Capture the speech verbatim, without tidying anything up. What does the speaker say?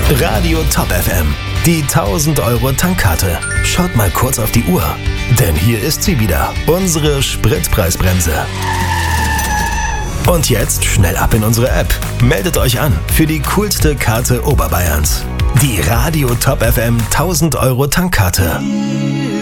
Radio Top F M, die tausend Euro Tankkarte. Schaut mal kurz auf die Uhr, denn hier ist sie wieder, unsere Spritpreisbremse. Und jetzt schnell ab in unsere App. Meldet euch an für die coolste Karte Oberbayerns. Die Radio Top F M tausend Euro Tankkarte.